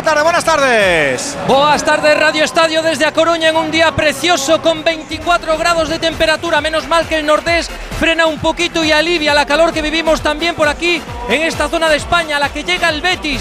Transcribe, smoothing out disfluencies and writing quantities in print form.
tarde, buenas tardes. Boas tardes, Radio Estadio desde A Coruña en un día precioso con 24 grados de temperatura. Menos mal que el nordés frena un poquito y alivia la calor que vivimos también por aquí en esta zona de España, a la que llega el Betis.